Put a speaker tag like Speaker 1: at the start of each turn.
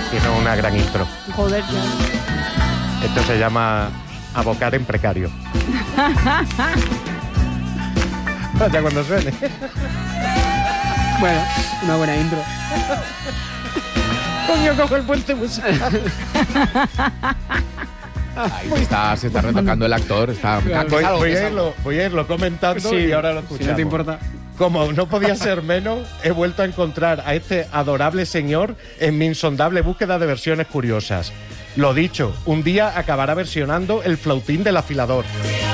Speaker 1: Tiene una gran intro.
Speaker 2: Joder, ya.
Speaker 1: Esto se llama abocar en precario. Ya cuando suene.
Speaker 2: Bueno, una buena intro.
Speaker 1: Coño, cojo el puente musical.
Speaker 3: Ahí se está retocando el actor. Está,
Speaker 1: Voy a irlo comentando
Speaker 2: Sí,
Speaker 1: y ahora lo escuchamos.
Speaker 2: si no te importa.
Speaker 1: Como no podía ser menos, he vuelto a encontrar a este adorable señor en mi insondable búsqueda de versiones curiosas. Lo dicho, un día acabará versionando el flautín del afilador.